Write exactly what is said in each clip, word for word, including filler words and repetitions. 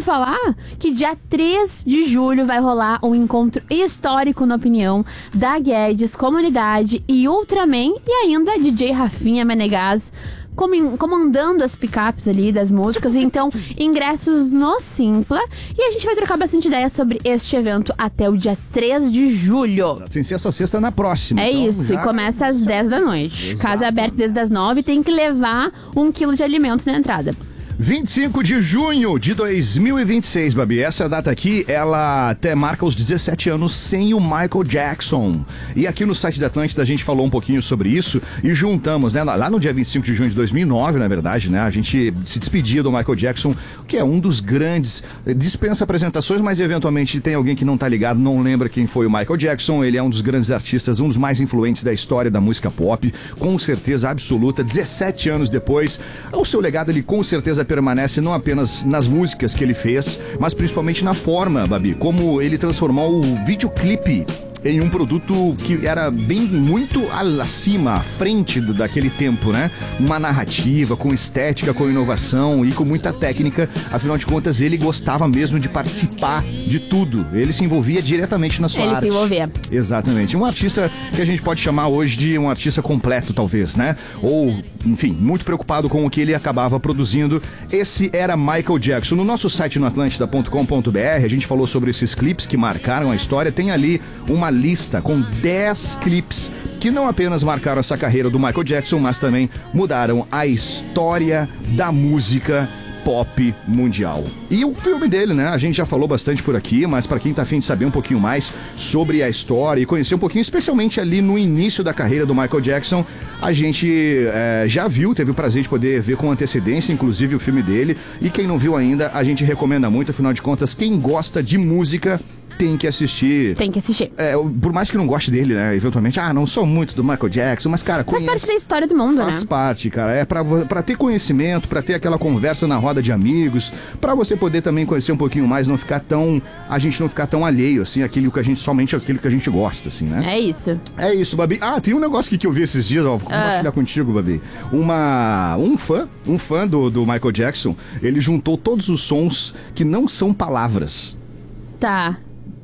falar que dia três de julho vai rolar um encontro histórico, na opinião da Guedes, Comunidade e Ultraman, e ainda D J Rafinha Menegas comandando as picapes ali das músicas. Então, ingressos no Simpla. E a gente vai trocar bastante ideia sobre este evento até o dia três de julho. Sem ser essa sexta na próxima. É então, isso, já... e começa às dez da noite. Exato. Casa aberta desde as nove, tem que levar um quilo de alimentos na entrada. vinte e cinco de junho de dois mil e vinte e seis, Babi. Essa data aqui, ela até marca os dezessete anos sem o Michael Jackson. E aqui no site da Atlântida a gente falou um pouquinho sobre isso e juntamos, né? Lá no dia vinte e cinco de junho de dois mil e nove, na verdade, né? A gente se despedia do Michael Jackson, que é um dos grandes, dispensa apresentações, mas eventualmente tem alguém que não tá ligado, não lembra quem foi o Michael Jackson. Ele é um dos grandes artistas, um dos mais influentes da história da música pop, com certeza absoluta. dezessete anos depois, o seu legado, ele com certeza permanece não apenas nas músicas que ele fez, mas principalmente na forma, Babi, como ele transformou o videoclipe em um produto que era bem muito acima, à frente do, daquele tempo, né? Uma narrativa, com estética, com inovação e com muita técnica. Afinal de contas, ele gostava mesmo de participar de tudo. Ele se envolvia diretamente na sua ele arte. Ele se envolvia. Exatamente. Um artista que a gente pode chamar hoje de um artista completo, talvez, né? Ou, enfim, muito preocupado com o que ele acabava produzindo. Esse era Michael Jackson. No nosso site no atlântida ponto com ponto b r, a gente falou sobre esses clipes que marcaram a história. Tem ali uma lista com dez clipes que não apenas marcaram essa carreira do Michael Jackson, mas também mudaram a história da música pop mundial. E o filme dele, né? A gente já falou bastante por aqui, mas para quem tá afim de saber um pouquinho mais sobre a história e conhecer um pouquinho, especialmente ali no início da carreira do Michael Jackson, a gente é, já viu, teve o prazer de poder ver com antecedência, inclusive o filme dele. E quem não viu ainda, a gente recomenda muito, afinal de contas, quem gosta de música tem que assistir. Tem que assistir. É, por mais que não goste dele, né? Eventualmente, ah, não sou muito do Michael Jackson, mas, cara, faz conhece... parte da história do mundo, faz né? Faz parte, cara. É pra, pra ter conhecimento, pra ter aquela conversa na roda de amigos, pra você poder também conhecer um pouquinho mais, não ficar tão... A gente não ficar tão alheio, assim, aquilo que a gente... Somente aquilo que a gente gosta, assim, né? É isso. É isso, Babi. Ah, tem um negócio aqui que eu vi esses dias, ó. Vou compartilhar uh. contigo, Babi. Uma... Um fã, um fã do, do Michael Jackson, ele juntou todos os sons que não são palavras. Tá.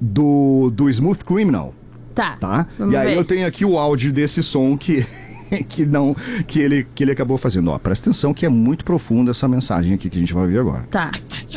Do, do Smooth Criminal. Tá. Tá? Vamos e aí ver. eu tenho aqui o áudio desse som que, que, não, que, ele, que ele acabou fazendo. Ó, presta atenção que é muito profunda essa mensagem aqui que a gente vai ouvir agora. Tá.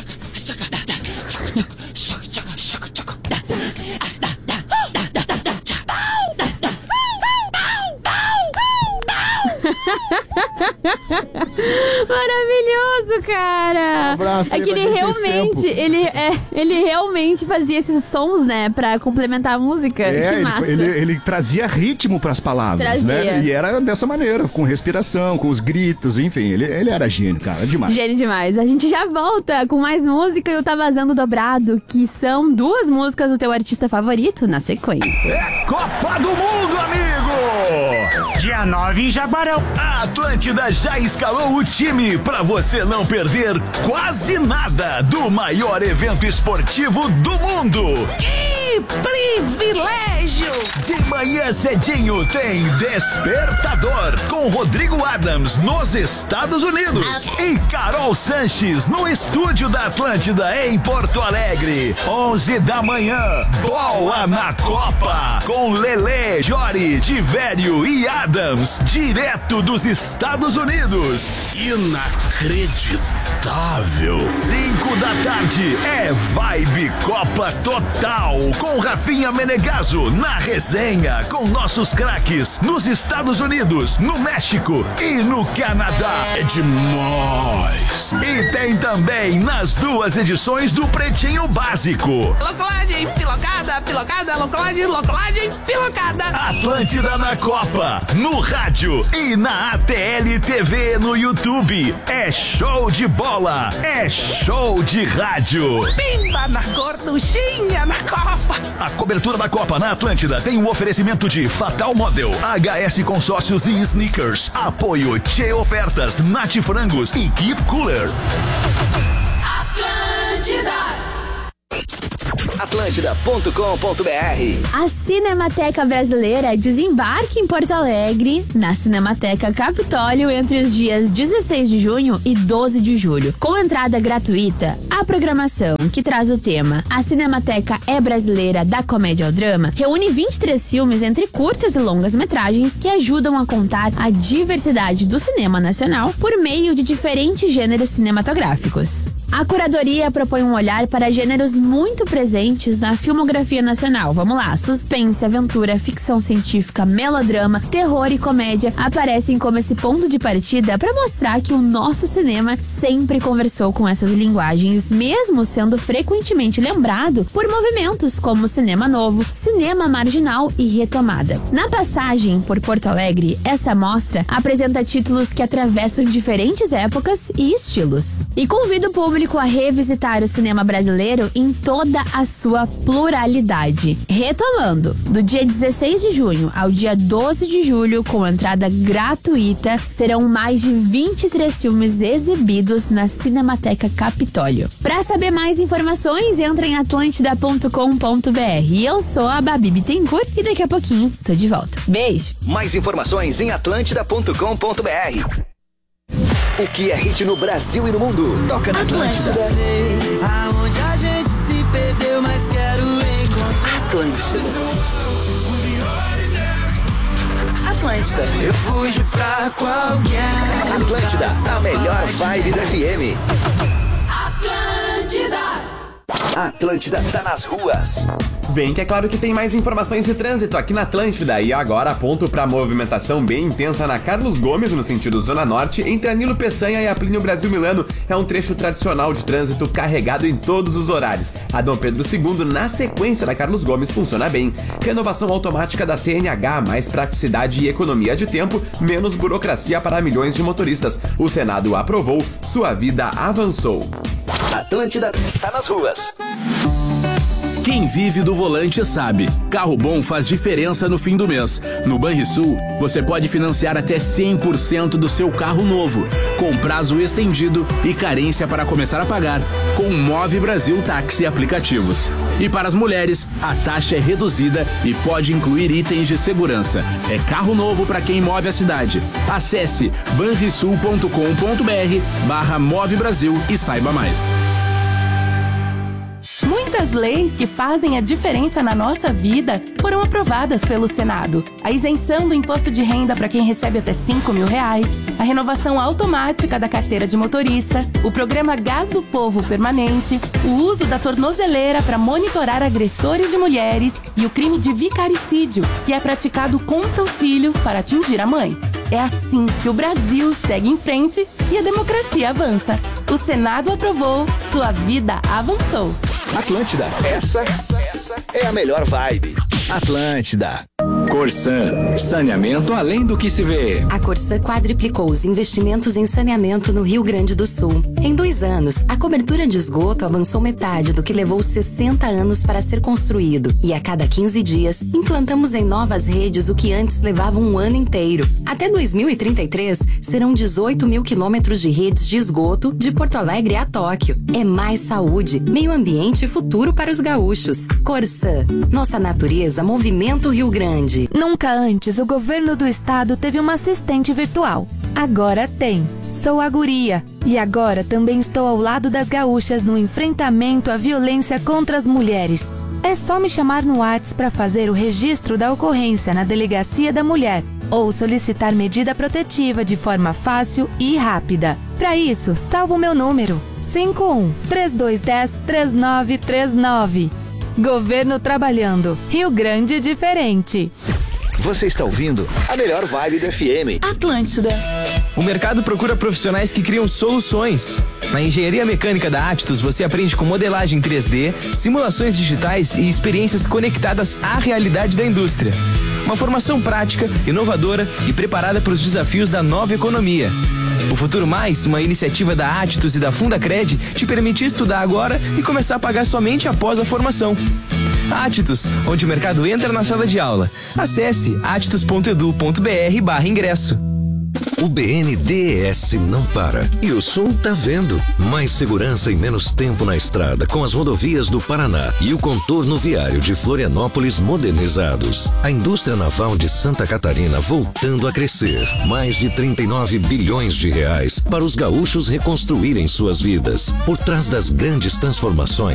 Maravilhoso, cara. Um abraço é que ele realmente, ele, é, ele realmente fazia esses sons, né, pra complementar a música. É, que massa. Ele, ele, ele trazia ritmo pras palavras, trazia. né? E era dessa maneira, com respiração, com os gritos, enfim, ele, ele era gênio, cara, demais. Gênio demais. A gente já volta com mais música e o Tá Vazando Dobrado, que são duas músicas do teu artista favorito na sequência. É Copa do Mundo, amigo! Dia nove em Jaguarão. A Atlântida já escalou o time pra você não perder quase nada do maior evento esportivo do mundo. Que privilégio! De manhã cedinho tem Despertador com Rodrigo Adams nos Estados Unidos e Carol Sanches no estúdio da Atlântida em Porto Alegre. onze da manhã, Bola na Copa com Lelê, Jori, Tivério e Adams, direto dos Estados Unidos. Inacreditável. cinco da tarde é Vibe Copa Total com Rafinha Menegaso na resenha com nossos craques nos Estados Unidos, no México e no Canadá. É demais. E tem também nas duas edições do Pretinho Básico. Locolagem, pilocada, pilocada, locolagem, locolagem, pilocada. Atlântida na Copa, no rádio e na A T L T V no YouTube. É show de bola, é show de rádio. Pimba na gorduchinha na Copa. A cobertura da Copa na Atlântida tem um oferecimento de Fatal Model, H S Consórcios e Sneakers. Apoio Tchê Ofertas, Nati Frangos e Keep Cooler. Atlântida. atlântida ponto com ponto br. A Cinemateca Brasileira desembarca em Porto Alegre, na Cinemateca Capitólio, entre os dias dezesseis de junho e doze de julho. Com entrada gratuita, a programação, que traz o tema A Cinemateca é Brasileira, da comédia ao drama, reúne vinte e três filmes entre curtas e longas metragens que ajudam a contar a diversidade do cinema nacional por meio de diferentes gêneros cinematográficos. A curadoria propõe um olhar para gêneros muito presentes na filmografia nacional. Vamos lá, suspense, aventura, ficção científica, melodrama, terror e comédia aparecem como esse ponto de partida para mostrar que o nosso cinema sempre conversou com essas linguagens, mesmo sendo frequentemente lembrado por movimentos como cinema novo, cinema marginal e retomada. Na passagem por Porto Alegre, essa mostra apresenta títulos que atravessam diferentes épocas e estilos. E convida o público a revisitar o cinema brasileiro em toda a sua pluralidade. Retomando, do dia dezesseis de junho ao dia doze de julho, com entrada gratuita, serão mais de vinte e três filmes exibidos na Cinemateca Capitólio. Para saber mais informações, entra em atlântida ponto com ponto br. Eu sou a Babi Bittencourt e daqui a pouquinho tô de volta. Beijo! Mais informações em atlântida ponto com ponto br. O que é hit no Brasil e no mundo? Toca na Atlântida. Aonde a gente se perdeu, mas quero encontrar. Atlântida. Atlântida. Eu fujo pra qualquer. Atlântida, a melhor vibe do F M. Atlântida. Atlântida tá nas ruas. Bem que é claro que tem mais informações de trânsito aqui na Atlântida. E agora aponto pra movimentação bem intensa na Carlos Gomes, no sentido Zona Norte, entre a Nilo Peçanha e a Plínio Brasil Milano. É um trecho tradicional de trânsito carregado em todos os horários. A Dom Pedro segundo, na sequência da Carlos Gomes, funciona bem. Renovação automática da C N H, mais praticidade e economia de tempo, menos burocracia para milhões de motoristas. O Senado aprovou, sua vida avançou. Atlântida tá nas ruas. Quem vive do volante sabe. Carro bom faz diferença no fim do mês. No Banrisul, você pode financiar até cem por cento do seu carro novo, com prazo estendido e carência para começar a pagar, com o Move Brasil Táxi Aplicativos. E para as mulheres, a taxa é reduzida e pode incluir itens de segurança. É carro novo para quem move a cidade. Acesse banrisul ponto com ponto br barra Move Brasil e saiba mais. Muitas leis que fazem a diferença na nossa vida foram aprovadas pelo Senado. A isenção do imposto de renda para quem recebe até cinco mil reais, a renovação automática da carteira de motorista, o programa Gás do Povo Permanente, o uso da tornozeleira para monitorar agressores de mulheres e o crime de vicaricídio, que é praticado contra os filhos para atingir a mãe. É assim que o Brasil segue em frente e a democracia avança. O Senado aprovou, sua vida avançou. Atlântida, essa, essa é a melhor vibe. Atlântida. Corsan, saneamento além do que se vê. A Corsan quadriplicou os investimentos em saneamento no Rio Grande do Sul. Em dois anos, a cobertura de esgoto avançou metade do que levou sessenta anos para ser construído. E a cada quinze dias, implantamos em novas redes o que antes levava um ano inteiro. Até dois mil e trinta e três, serão dezoito mil quilômetros de redes de esgoto de Porto Alegre a Tóquio. É mais saúde, meio ambiente e futuro para os gaúchos. Corsan, nossa natureza, movimento Rio Grande. Nunca antes o governo do estado teve uma assistente virtual. Agora tem. Sou a Guria. E agora também estou ao lado das gaúchas no enfrentamento à violência contra as mulheres. É só me chamar no WhatsApp para fazer o registro da ocorrência na Delegacia da Mulher ou solicitar medida protetiva de forma fácil e rápida. Para isso, salva o meu número cinco um, três dois um zero, três nove três nove. Governo trabalhando. Rio Grande diferente. Você está ouvindo a melhor vibe do F M. Atlântida. O mercado procura profissionais que criam soluções. Na engenharia mecânica da Actus, você aprende com modelagem três D, simulações digitais e experiências conectadas à realidade da indústria. Uma formação prática, inovadora e preparada para os desafios da nova economia. O Futuro Mais, uma iniciativa da Actus e da Fundacred, te permite estudar agora e começar a pagar somente após a formação. Actus, onde o mercado entra na sala de aula. Acesse actus ponto edu ponto br barra ingresso. O B N D E S não para. E o Sul tá vendo. Mais segurança e menos tempo na estrada com as rodovias do Paraná e o contorno viário de Florianópolis modernizados. A indústria naval de Santa Catarina voltando a crescer. Mais de trinta e nove bilhões de reais para os gaúchos reconstruírem suas vidas. Por trás das grandes transformações